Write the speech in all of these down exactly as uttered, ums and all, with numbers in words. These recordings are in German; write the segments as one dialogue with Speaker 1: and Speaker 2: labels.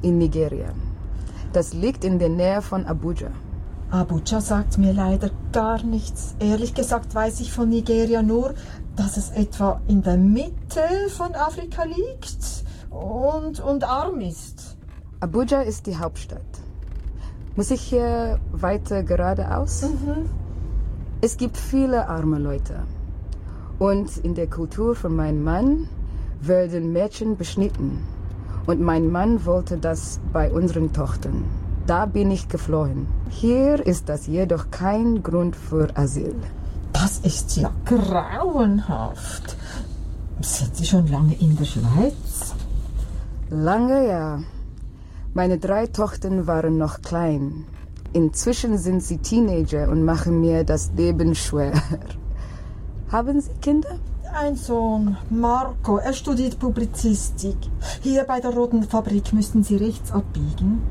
Speaker 1: in Nigeria. Das liegt in der Nähe von Abuja.
Speaker 2: Abuja sagt mir leider gar nichts. Ehrlich gesagt weiß ich von Nigeria nur, dass es etwa in der Mitte von Afrika liegt und, und arm ist.
Speaker 1: Abuja ist die Hauptstadt. Muss ich hier weiter geradeaus?
Speaker 2: Mhm.
Speaker 1: Es gibt viele arme Leute. Und in der Kultur von meinem Mann werden Mädchen beschnitten. Und mein Mann wollte das bei unseren Tochtern. Da bin ich geflohen. Hier ist das jedoch kein Grund für Asyl.
Speaker 2: Das ist ja grauenhaft. Sind Sie schon lange in der Schweiz?
Speaker 1: Lange, ja. Meine drei Tochtern waren noch klein. Inzwischen sind sie Teenager und machen mir das Leben schwer. Haben Sie Kinder?
Speaker 2: Ein Sohn, Marco, er studiert Publizistik. Hier bei der Roten Fabrik müssten Sie rechts abbiegen.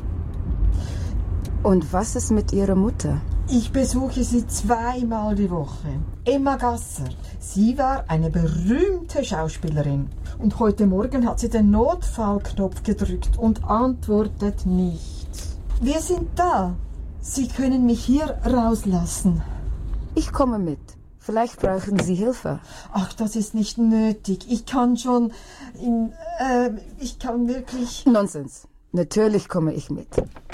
Speaker 1: Und was ist mit Ihrer Mutter?
Speaker 2: Ich besuche sie zweimal die Woche. Emma Gasser. Sie war eine berühmte Schauspielerin. Und heute Morgen hat sie den Notfallknopf gedrückt und antwortet nicht. Wir sind da. Sie können mich hier rauslassen.
Speaker 1: Ich komme mit. Vielleicht brauchen Sie Hilfe.
Speaker 2: Ach, das ist nicht nötig. Ich kann schon in, äh, ich kann wirklich...
Speaker 1: Nonsens. Natürlich komme ich mit.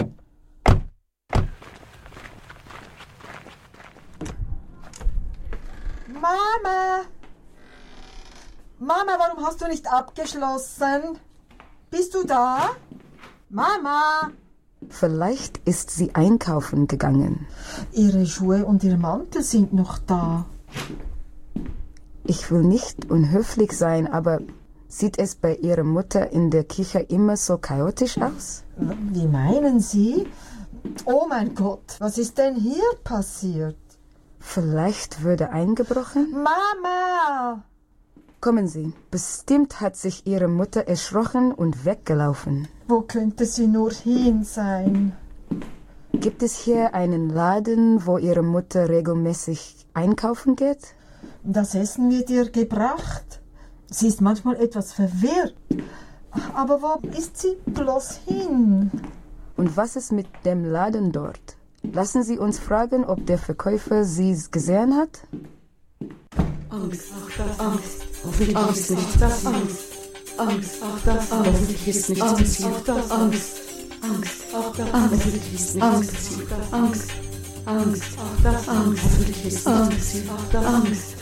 Speaker 2: Mama! Mama, warum hast du nicht abgeschlossen? Bist du da? Mama!
Speaker 1: Vielleicht ist sie einkaufen gegangen.
Speaker 2: Ihre Schuhe und ihr Mantel sind noch da.
Speaker 1: Ich will nicht unhöflich sein, aber sieht es bei Ihrer Mutter in der Küche immer so chaotisch aus?
Speaker 2: Wie meinen Sie? Oh mein Gott, was ist denn hier passiert?
Speaker 1: Vielleicht wurde eingebrochen?
Speaker 2: Mama!
Speaker 1: Kommen Sie. Bestimmt hat sich Ihre Mutter erschrocken und weggelaufen.
Speaker 2: Wo könnte sie nur hin sein?
Speaker 1: Gibt es hier einen Laden, wo Ihre Mutter regelmäßig einkaufen geht?
Speaker 2: Das Essen wird ihr gebracht. Sie ist manchmal etwas verwirrt. Aber wo ist sie bloß hin?
Speaker 1: Und was ist mit dem Laden dort? Lassen Sie uns fragen, ob der Verkäufer Sie gesehen hat?
Speaker 3: Angst, ach das Angst, hoffentlich Angst, nicht das Angst. Angst, ach das Angst, hoffentlich ist nichts passiert, das Angst. Angst, ach das Angst, hoffentlich ist nichts passiert, das Angst. Angst, ach das Angst, hoffentlich ist nichts passiert, das Angst.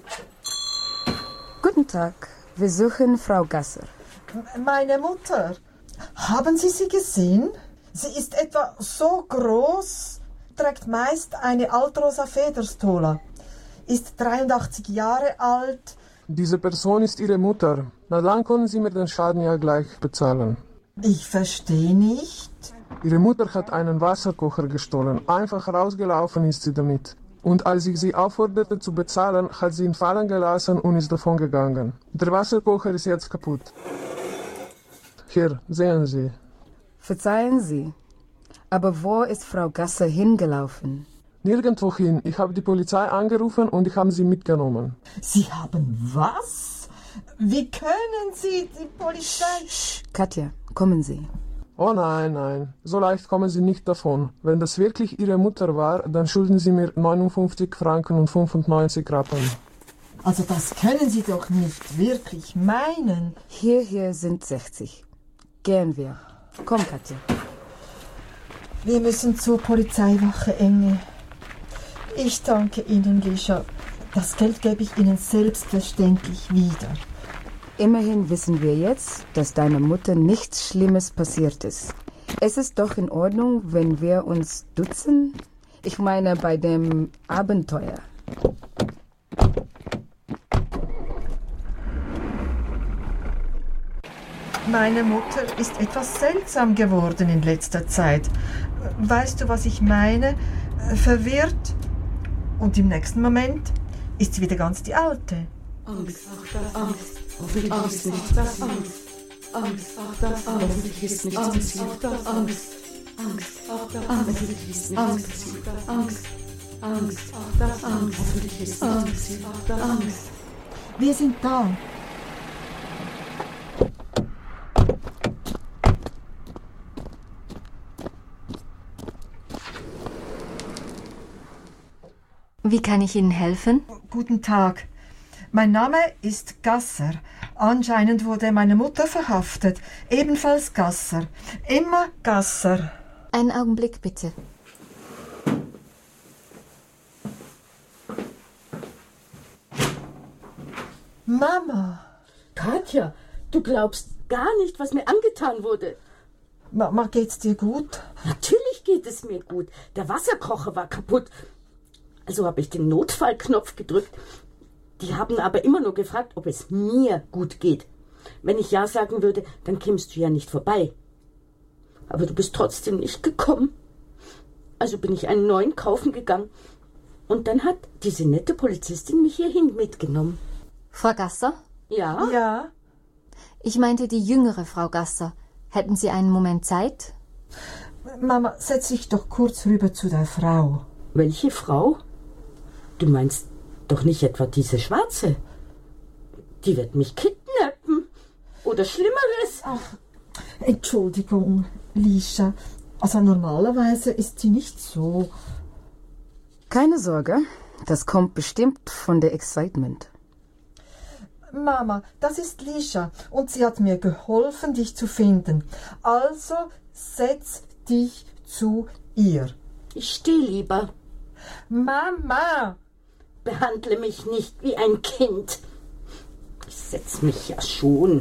Speaker 1: Guten Tag, wir suchen Frau Gasser.
Speaker 2: Meine Mutter. Haben Sie sie gesehen? Sie ist etwa so groß, trägt meist eine altrosa Federstola, ist dreiundachtzig Jahre alt.
Speaker 4: Diese Person ist Ihre Mutter. Na dann können Sie mir den Schaden ja gleich bezahlen.
Speaker 2: Ich verstehe nicht.
Speaker 4: Ihre Mutter hat einen Wasserkocher gestohlen. Einfach rausgelaufen ist sie damit. Und als ich sie aufforderte zu bezahlen, hat sie ihn fallen gelassen und ist davon gegangen. Der Wasserkocher ist jetzt kaputt. Hier, sehen Sie.
Speaker 1: Verzeihen Sie, aber wo ist Frau Gasser hingelaufen?
Speaker 4: Nirgendwo hin. Ich habe die Polizei angerufen und ich habe sie mitgenommen.
Speaker 2: Sie haben was? Wie können Sie die Polizei...
Speaker 1: Sch, Katja, kommen Sie.
Speaker 4: Oh nein, nein. So leicht kommen Sie nicht davon. Wenn das wirklich Ihre Mutter war, dann schulden Sie mir neunundfünfzig Franken und fünfundneunzig Rappen.
Speaker 2: Also das können Sie doch nicht wirklich meinen.
Speaker 1: Hier, hier sind sechzig. Gehen wir. Komm, Katja.
Speaker 2: Wir müssen zur Polizeiwache, Enge. Ich danke Ihnen, Lisha. Das Geld gebe ich Ihnen selbstverständlich wieder.
Speaker 1: Immerhin wissen wir jetzt, dass deiner Mutter nichts Schlimmes passiert ist. Es ist doch in Ordnung, wenn wir uns duzen? Ich meine, bei dem Abenteuer.
Speaker 2: Meine Mutter ist etwas seltsam geworden in letzter Zeit. Weißt du, was ich meine? Verwirrt. Und im nächsten Moment ist sie wieder ganz die Alte.
Speaker 3: Angst, ach das Angst, hoffentlich ist nichts das Angst. Angst, ach das Angst, hoffentlich ist nichts passiert, das Angst. Angst, ach das Angst, hoffentlich ist nichts passiert, das Angst. Angst, ach das Angst, hoffentlich ist nichts passiert, das Angst.
Speaker 2: Wir sind da.
Speaker 5: Wie kann ich Ihnen helfen?
Speaker 2: Guten Tag. Mein Name ist Gasser. Anscheinend wurde meine Mutter verhaftet. Ebenfalls Gasser. Emma Gasser.
Speaker 5: Einen Augenblick bitte.
Speaker 2: Mama.
Speaker 3: Katja, du glaubst gar nicht, was mir angetan wurde.
Speaker 2: Mama, geht's dir gut?
Speaker 3: Natürlich geht es mir gut. Der Wasserkocher war kaputt. Also habe ich den Notfallknopf gedrückt. Die haben aber immer nur gefragt, ob es mir gut geht. Wenn ich ja sagen würde, dann kämst du ja nicht vorbei. Aber du bist trotzdem nicht gekommen. Also bin ich einen neuen kaufen gegangen. Und dann hat diese nette Polizistin mich hierhin mitgenommen.
Speaker 5: Frau Gasser?
Speaker 3: Ja?
Speaker 2: Ja.
Speaker 5: Ich meinte die jüngere Frau Gasser. Hätten Sie einen Moment Zeit?
Speaker 2: Mama, setz dich doch kurz rüber zu der Frau.
Speaker 3: Welche Frau? Du meinst doch nicht etwa diese Schwarze? Die wird mich kidnappen. Oder Schlimmeres.
Speaker 2: Ach, Entschuldigung, Lisha. Also normalerweise ist sie nicht so.
Speaker 1: Keine Sorge, das kommt bestimmt von der Excitement.
Speaker 2: Mama, das ist Lisha und sie hat mir geholfen, dich zu finden. Also setz dich zu ihr.
Speaker 3: Ich stehe lieber.
Speaker 2: Mama!
Speaker 3: Behandle mich nicht wie ein Kind. Ich setz mich ja schon.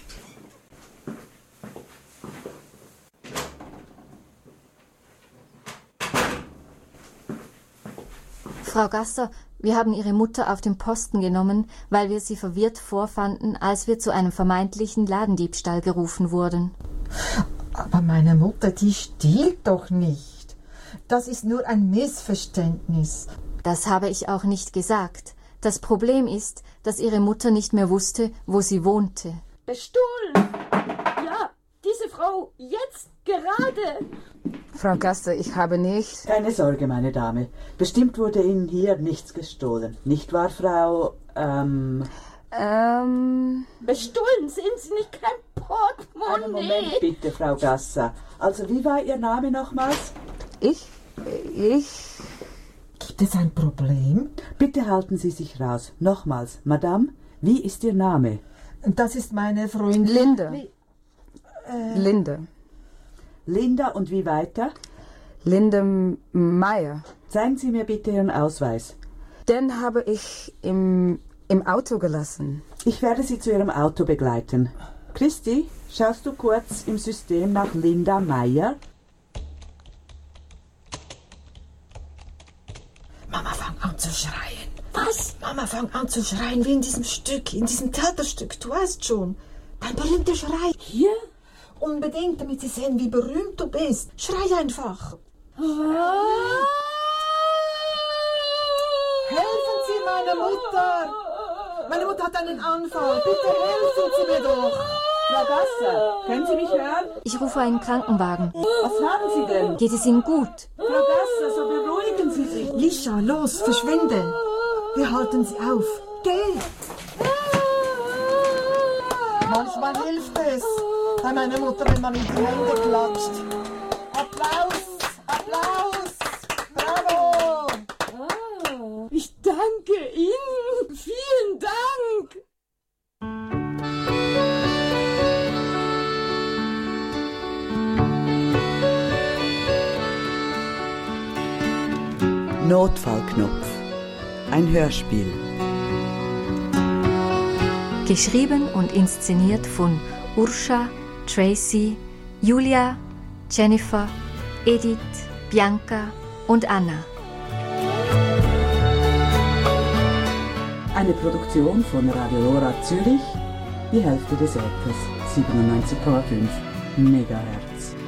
Speaker 5: Frau Gasser, wir haben Ihre Mutter auf den Posten genommen, weil wir sie verwirrt vorfanden, als wir zu einem vermeintlichen Ladendiebstahl gerufen wurden.
Speaker 2: Aber meine Mutter, die stiehlt doch nicht. Das ist nur ein Missverständnis.
Speaker 5: Das habe ich auch nicht gesagt. Das Problem ist, dass Ihre Mutter nicht mehr wusste, wo sie wohnte.
Speaker 3: Bestohlen! Ja, diese Frau, jetzt, gerade!
Speaker 1: Frau Gasser, ich habe nicht...
Speaker 6: Keine Sorge, meine Dame. Bestimmt wurde Ihnen hier nichts gestohlen. Nicht wahr, Frau... Ähm...
Speaker 1: Ähm...
Speaker 3: Bestohlen sind Sie nicht, kein Portemonnaie.
Speaker 6: Einen Moment bitte, Frau Gasser. Also, wie war Ihr Name nochmals?
Speaker 1: Ich? Ich...
Speaker 2: Gibt es ein Problem?
Speaker 6: Bitte halten Sie sich raus. Nochmals, Madame, wie ist Ihr Name?
Speaker 2: Das ist meine Freundin...
Speaker 1: Linda.
Speaker 2: Li- äh,
Speaker 1: Linda.
Speaker 6: Linda und wie weiter?
Speaker 1: Linda Meyer.
Speaker 6: Zeigen Sie mir bitte Ihren Ausweis.
Speaker 1: Den habe ich im, im Auto gelassen.
Speaker 6: Ich werde Sie zu Ihrem Auto begleiten. Christi, schaust du kurz im System nach Linda Meyer?
Speaker 2: Mama, fang an zu schreien.
Speaker 3: Was?
Speaker 2: Mama, fang an zu schreien, wie in diesem Stück, in diesem Theaterstück. Du weißt schon. Dein berühmter Schrei.
Speaker 3: Hier?
Speaker 2: Unbedingt, damit sie sehen, wie berühmt du bist. Schrei einfach. Helfen Sie meiner Mutter. Meine Mutter hat einen Anfall. Bitte helfen Sie mir doch.
Speaker 6: Frau Gasser, können Sie mich hören?
Speaker 5: Ich rufe einen Krankenwagen.
Speaker 6: Was haben Sie denn?
Speaker 5: Geht es Ihnen gut?
Speaker 6: Frau Gasser, so beruhigen Sie sich.
Speaker 2: Lisha, los, verschwinde. Wir halten sie auf. Geh. Manchmal hilft es bei meiner Mutter, wenn man in die Hände klatscht. Applaus, Applaus, bravo.
Speaker 3: Ich danke Ihnen. Vielen Dank.
Speaker 6: Notfallknopf. Ein Hörspiel.
Speaker 5: Geschrieben und inszeniert von Urscha, Tracy, Julia, Jennifer, Edith, Bianca und Anna.
Speaker 6: Eine Produktion von Radio Lora Zürich, die Hälfte des Äthers, siebenundneunzig Komma fünf Megahertz.